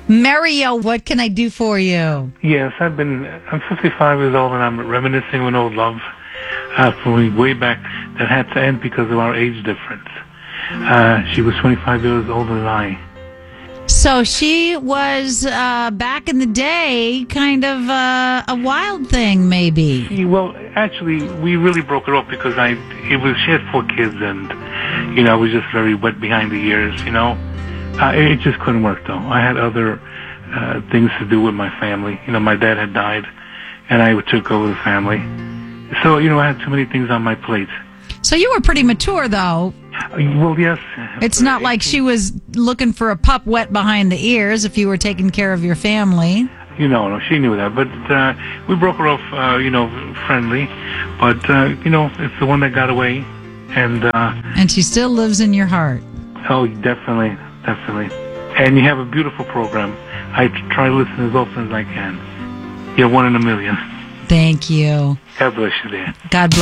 Mario, what can I do for you? Yes, I'm 55 years old, and I'm reminiscing of an old love from way back that had to end because of our age difference. She was 25 years older than I. So she was, back in the day, kind of a wild thing, maybe. Well, actually, we really broke her up because she had 4 kids, and, I was just very wet behind the ears, It just couldn't work, though. I had other things to do with my family. My dad had died, and I took over the family. So, I had too many things on my plate. So you were pretty mature, though. Well, yes. It's not like she was looking for a pup wet behind the ears if you were taking care of your family. No, she knew that. But we broke her off, friendly. But, it's the one that got away. And she still lives in your heart. Oh, definitely. And you have a beautiful program. I try to listen as often as I can. You're one in a million. Thank you. God bless you, dear. God bless.